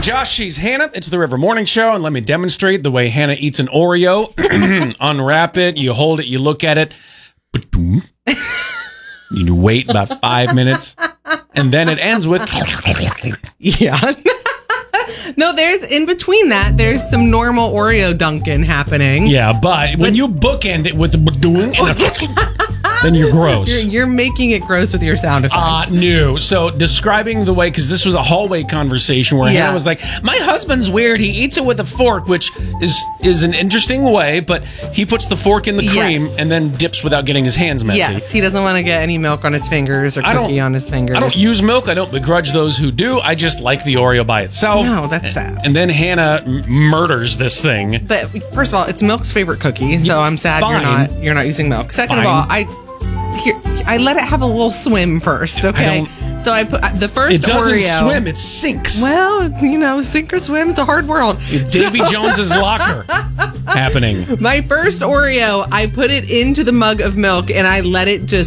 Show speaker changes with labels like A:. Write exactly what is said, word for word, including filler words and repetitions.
A: Josh, she's Hannah. It's the River Morning Show, and let me demonstrate the way Hannah eats an Oreo. Unwrap it, you hold it, you look at it. You wait about five minutes, and then it ends with...
B: Yeah. No, there's in between that, there's some normal Oreo Dunkin' happening.
A: Yeah, but when you bookend it with the... and the then you're gross.
B: You're, you're making it gross with your sound effects.
A: Uh, no. So describing the way, because this was a hallway conversation where
B: Yeah.
A: Hannah was like, my husband's weird. He eats it with a fork, which is is an interesting way, but he puts the fork in the cream
B: Yes.
A: and then dips without getting his hands messy.
B: Yes, he doesn't want to get any milk on his fingers or
A: I don't-
B: cookie on his fingers.
A: I don't use milk. I don't begrudge those who do. I just like the Oreo by itself.
B: No, that's sad.
A: And then Hannah m- murders this thing.
B: But first of all, it's Milk's favorite cookie, so I'm sad
A: fine.
B: you're not you're not using Milk. Second
A: Fine.
B: of all, I here I let it have a little swim first, okay?
A: don't-
B: So I put the first
A: It doesn't
B: Oreo.
A: swim. It sinks.
B: Well, you know, sink or swim. It's a hard world.
A: Davy Jones's locker happening.
B: My first Oreo, I put it into the mug of milk and I let it just